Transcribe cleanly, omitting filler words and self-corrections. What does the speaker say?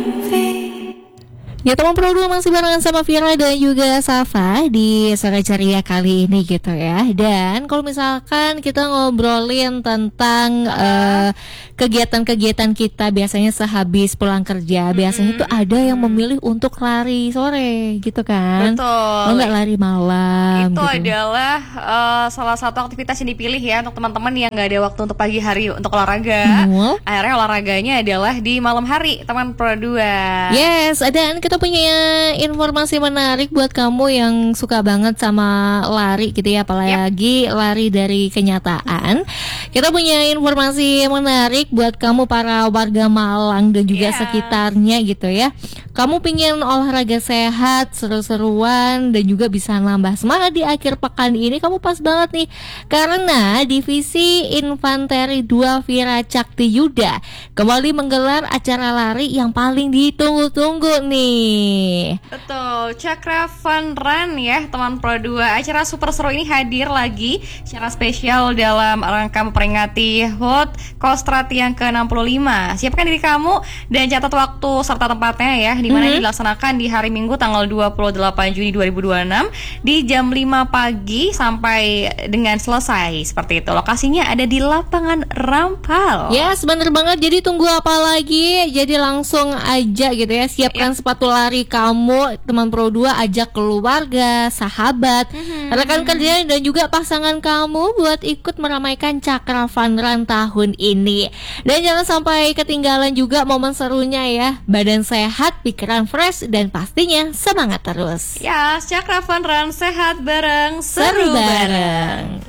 Ya teman Pro 2 masih barengan sama Vira dan juga Safa di Sore Ceria kali ini gitu ya. Dan kalau misalkan kita ngobrolin tentang kegiatan-kegiatan kita biasanya sehabis pulang kerja, biasanya tuh ada yang memilih untuk lari sore gitu kan. Betul. Oh, nggak lari malam Itu gitu. adalah salah satu aktivitas yang dipilih ya untuk teman-teman yang nggak ada waktu untuk pagi hari untuk olahraga. Akhirnya olahraganya adalah di malam hari, teman Pro 2. Yes, dan kita punya informasi menarik buat kamu yang suka banget sama lari gitu ya, apalagi lari dari kenyataan. Kita punya informasi menarik buat kamu para warga Malang dan juga sekitarnya gitu ya. Kamu pingin olahraga sehat, seru-seruan dan juga bisa nambah semangat di akhir pekan ini, kamu pas banget nih. Karena Divisi Infanteri 2 Vira Cakti Yuda kembali menggelar acara lari yang paling ditunggu-tunggu nih. Betul, Cakra Fun Run ya teman Pro 2. Acara super seru ini hadir lagi secara spesial dalam rangka memperingati HUT Kostrad yang ke-65. Siapkan diri kamu dan catat waktu serta tempatnya ya, di mana dilaksanakan di hari Minggu tanggal 28 Juni 2026 di jam 5 pagi sampai dengan selesai. Seperti itu. Lokasinya ada di lapangan Rampal. Yes, bener banget. Jadi tunggu apa lagi? Jadi langsung aja gitu ya. Siapkan sepatu lari kamu, teman Pro 2, ajak keluarga, sahabat, rekan kerja dan juga pasangan kamu buat ikut meramaikan Cakra Fun Run tahun ini. Dan jangan sampai ketinggalan juga momen serunya ya. Badan sehat, pikiran fresh dan pastinya semangat terus. Ya, Cakra Fun Run, sehat bareng, Seru bareng.